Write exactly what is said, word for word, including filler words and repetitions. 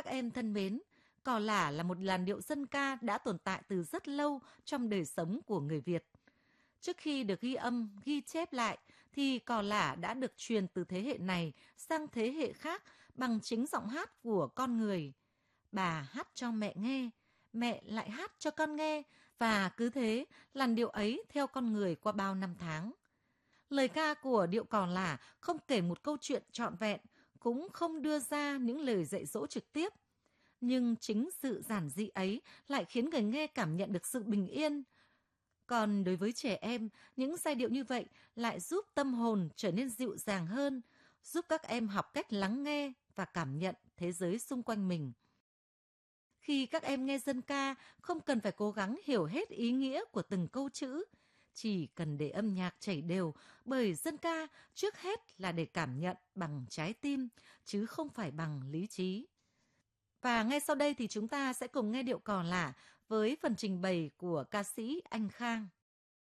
Các em thân mến, cò lả là một làn điệu dân ca đã tồn tại từ rất lâu trong đời sống của người Việt. Trước khi được ghi âm, ghi chép lại, thì cò lả đã được truyền từ thế hệ này sang thế hệ khác bằng chính giọng hát của con người. Bà hát cho mẹ nghe, mẹ lại hát cho con nghe, và cứ thế, làn điệu ấy theo con người qua bao năm tháng. Lời ca của điệu cò lả không kể một câu chuyện trọn vẹn, cũng không đưa ra những lời dạy dỗ trực tiếp. Nhưng chính sự giản dị ấy lại khiến người nghe cảm nhận được sự bình yên. Còn đối với trẻ em, những giai điệu như vậy lại giúp tâm hồn trở nên dịu dàng hơn, giúp các em học cách lắng nghe và cảm nhận thế giới xung quanh mình. Khi các em nghe dân ca, không cần phải cố gắng hiểu hết ý nghĩa của từng câu chữ, chỉ cần để âm nhạc chảy đều, bởi dân ca trước hết là để cảm nhận bằng trái tim, chứ không phải bằng lý trí. Và ngay sau đây thì chúng ta sẽ cùng nghe điệu cò lả với phần trình bày của ca sĩ Anh Khang.